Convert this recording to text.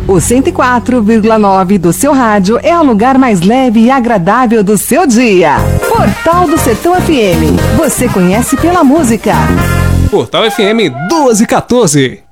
O 104,9 do seu rádio é o lugar mais leve e agradável do seu dia. Portal do Sertão FM. Você conhece pela música. Portal FM 1214.